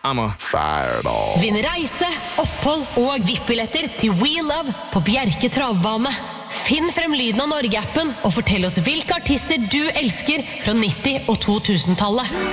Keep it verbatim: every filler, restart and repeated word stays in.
I'm a fireball. Vinn reise, opphold og V I P-billetter til We Love på Bjerke Travbane. Finn frem lyden av Norge-appen og fortell oss hvilke artister du elsker fra nitti- og to tusen-tallet.